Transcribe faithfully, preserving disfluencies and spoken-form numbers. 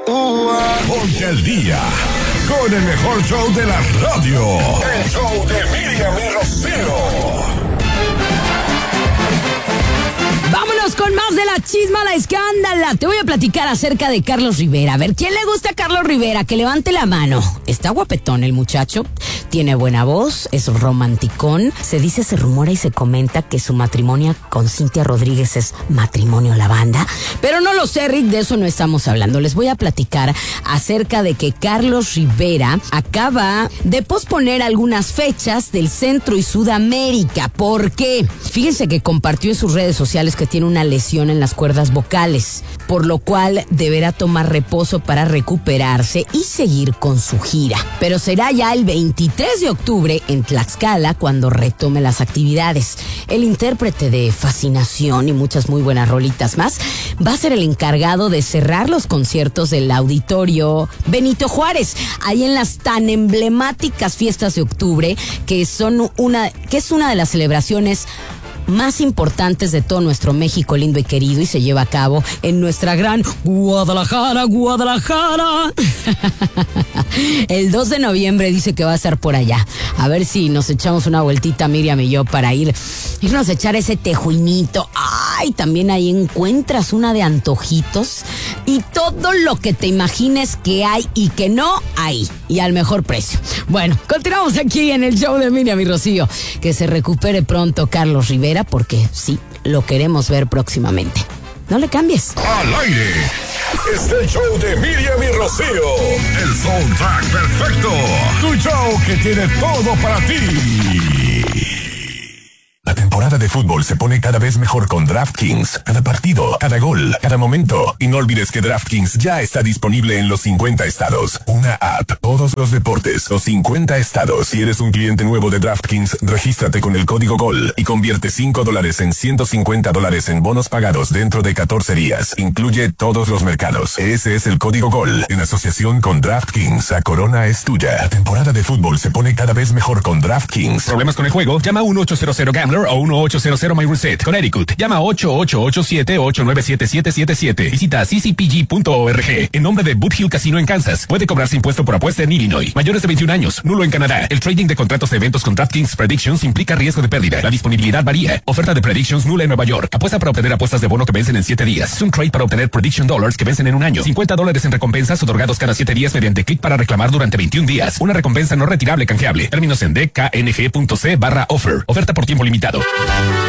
Ponte al día con el mejor show de la radio. El show de Miriam y Rocío. Vámonos con más de la chisma, la escándala. Te voy a platicar acerca de Carlos Rivera. A ver, ¿quién le gusta a Carlos Rivera? Que levante la mano. Está guapetón el muchacho, tiene buena voz, es romanticón. Se dice, se rumora y se comenta que su matrimonio con Cintia Rodríguez es matrimonio lavanda. Pero no lo sé, Rick, de eso no estamos hablando. Les voy a platicar acerca de que Carlos Rivera acaba de posponer algunas fechas del Centro y Sudamérica. ¿Por qué? Fíjense que compartió en sus redes sociales que tiene una lesión en las cuerdas vocales, por lo cual deberá tomar reposo para recuperarse y seguir con su gira. Pero será ya el veintitrés de octubre en Tlaxcala cuando retome las actividades. El intérprete de Fascinación y muchas muy buenas rolitas más va a ser el encargado de cerrar los conciertos del Auditorio Benito Juárez, ahí en las tan emblemáticas fiestas de octubre, que son una, que es una de las celebraciones más importantes de todo nuestro México lindo y querido, y se lleva a cabo en nuestra gran Guadalajara, Guadalajara. El dos de noviembre dice que va a estar por allá. A ver si nos echamos una vueltita, Miriam y yo, para ir, irnos a echar ese tejuinito. Ay, también ahí encuentras una de antojitos y todo lo que te imagines que hay y que no hay, y al mejor precio. Bueno, continuamos aquí en el show de Miriam y Rocío. Que se recupere pronto Carlos Rivera, porque sí, lo queremos ver próximamente. No le cambies. Al aire está el show de Miriam y Rocío. El soundtrack perfecto. Tu show que tiene todo para ti. La temporada de fútbol se pone cada vez mejor con DraftKings. Cada partido, cada gol, cada momento. Y no olvides que DraftKings ya está disponible en los cincuenta estados. Una app, todos los deportes, los cincuenta estados. Si eres un cliente nuevo de DraftKings, regístrate con el código GOL y convierte cinco dólares en ciento cincuenta dólares en bonos pagados dentro de catorce días. Incluye todos los mercados. Ese es el código GOL en asociación con DraftKings. La corona es tuya. La temporada de fútbol se pone cada vez mejor con DraftKings. ¿Problemas con el juego? Llama a uno ocho cero cero Gambler o uno ocho cero cero My Reset. Connecticut, llama a ocho ocho ocho siete ocho nueve siete siete siete siete. Visita c c p g punto org. En nombre de Boot Hill Casino en Kansas. Puede cobrarse impuesto por apuesta en Illinois. Mayores de veintiún años. Nulo en Canadá. El trading de contratos de eventos con DraftKings Predictions implica riesgo de pérdida. La disponibilidad varía. Oferta de Predictions nula en Nueva York. Apuesta para obtener apuestas de bono que vencen en siete días. Es un trade para obtener Prediction Dollars que vencen en un año. cincuenta dólares en recompensas otorgados cada siete días mediante clic para reclamar durante veintiún días. Una recompensa no retirable canjeable. Términos en d k n g punto c barra offer. Oferta por tiempo limitado.